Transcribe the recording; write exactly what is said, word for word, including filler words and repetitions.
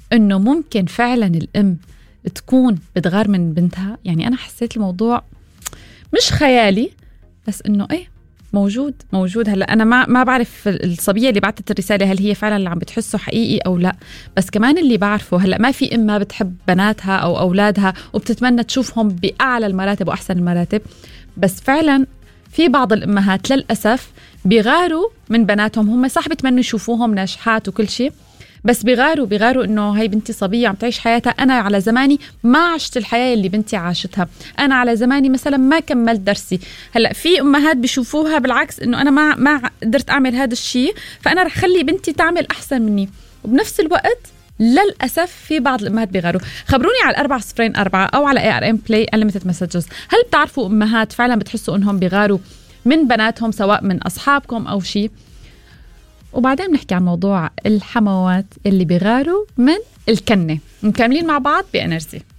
إنه ممكن فعلا الأم تكون بتغار من بنتها. يعني أنا حسيت الموضوع مش خيالي، بس إنه إيه موجود موجود. هلا أنا ما ما بعرف الصبية اللي بعتت الرسالة هل هي فعلا اللي عم بتحسه حقيقي أو لا، بس كمان اللي بعرفه هلا ما في أم ما بتحب بناتها أو أولادها وبتتمنى تشوفهم بأعلى المراتب وأحسن المراتب، بس فعلا في بعض الأمهات للأسف بيغاروا من بناتهم. هم صح بتمنوا يشوفوهم ناجحات وكل شيء، بس بيغاروا بيغاروا إنه هاي بنتي صبية عم تعيش حياتها، أنا على زماني ما عشت الحياة اللي بنتي عاشتها، أنا على زماني مثلا ما كملت درسي. هلأ في أمهات بيشوفوها بالعكس إنه أنا ما ما قدرت أعمل هذا الشيء، فأنا رح خلي بنتي تعمل أحسن مني. وبنفس الوقت للأسف في بعض الأمهات بيغاروا. خبروني على الأربعة صفرين أربعة أو على إيه آر إم Play Unlimited Messages، هل بتعرفوا أمهات فعلا بتحسوا إنهم بيغاروا من بناتهم سواء من أصحابكم أو شيء؟ وبعدين بنحكي عن موضوع الحموات اللي بيغاروا من الكنة. مكملين مع بعض بإنرجي.